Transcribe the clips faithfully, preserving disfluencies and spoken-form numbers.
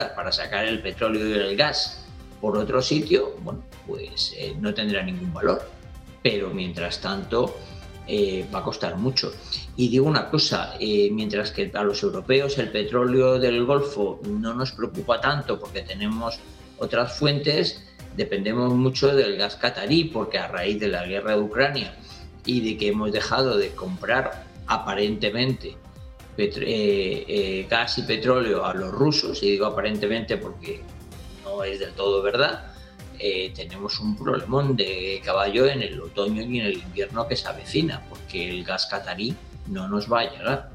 para sacar el petróleo y el gas por otro sitio, bueno, pues eh, no tendrá ningún valor. Pero mientras tanto eh, va a costar mucho. Y digo una cosa, eh, mientras que a los europeos el petróleo del Golfo no nos preocupa tanto porque tenemos otras fuentes, dependemos mucho del gas catarí, porque a raíz de la guerra de Ucrania y de que hemos dejado de comprar aparentemente petro- eh, eh, gas y petróleo a los rusos, y digo aparentemente porque no es del todo verdad, eh, tenemos un problemón de caballo en el otoño y en el invierno que se avecina, porque el gas catarí no nos va a llegar.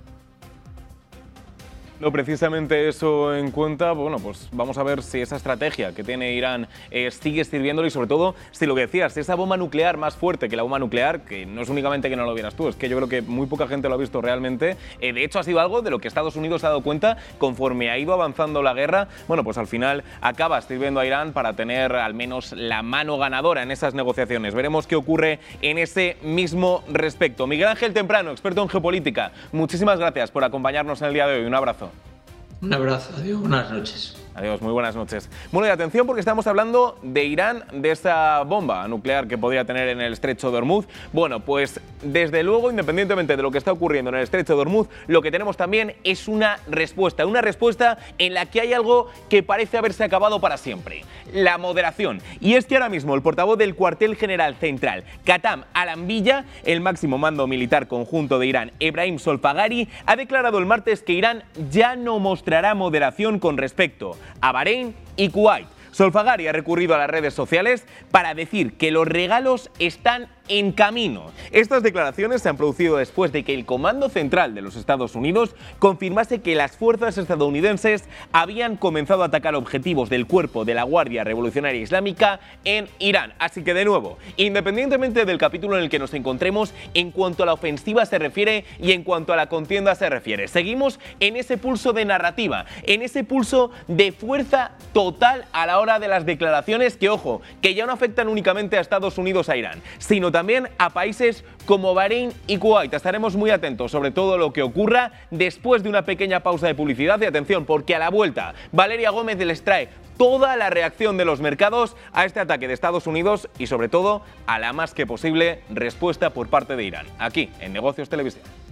No, precisamente eso en cuenta, bueno, pues vamos a ver si esa estrategia que tiene Irán eh, sigue sirviéndolo y sobre todo, si lo que decías, si esa bomba nuclear más fuerte que la bomba nuclear, que no es únicamente que no lo vieras tú, es que yo creo que muy poca gente lo ha visto realmente, eh, de hecho ha sido algo de lo que Estados Unidos se ha dado cuenta conforme ha ido avanzando la guerra, bueno, pues al final acaba sirviendo a Irán para tener al menos la mano ganadora en esas negociaciones. Veremos qué ocurre en ese mismo respecto. Miguel Ángel Temprano, experto en geopolítica, muchísimas gracias por acompañarnos en el día de hoy. Un abrazo. Un abrazo, adiós, buenas noches. Adiós, muy buenas noches. Bueno, y atención porque estamos hablando de Irán, de esa bomba nuclear que podría tener en el estrecho de Hormuz. Bueno, pues desde luego, independientemente de lo que está ocurriendo en el estrecho de Hormuz, lo que tenemos también es una respuesta, una respuesta en la que hay algo que parece haberse acabado para siempre, la moderación. Y es que ahora mismo el portavoz del cuartel general central, Katam Alambilla, el máximo mando militar conjunto de Irán, Ebrahim Solfagari, ha declarado el martes que Irán ya no mostrará moderación con respecto a Bahrein y Kuwait. Solfagari ha recurrido a las redes sociales para decir que los regalos están en camino. Estas declaraciones se han producido después de que el Comando Central de los Estados Unidos confirmase que las fuerzas estadounidenses habían comenzado a atacar objetivos del cuerpo de la Guardia Revolucionaria Islámica en Irán. Así que, de nuevo, independientemente del capítulo en el que nos encontremos, en cuanto a la ofensiva se refiere y en cuanto a la contienda se refiere, seguimos en ese pulso de narrativa, en ese pulso de fuerza total a la hora de las declaraciones que, ojo, que ya no afectan únicamente a Estados Unidos, a Irán, sino también a países como Bahrein y Kuwait. Estaremos muy atentos sobre todo lo que ocurra después de una pequeña pausa de publicidad. Y atención, porque a la vuelta Valeria Gómez les trae toda la reacción de los mercados a este ataque de Estados Unidos y sobre todo a la más que posible respuesta por parte de Irán, aquí en Negocios Televisión.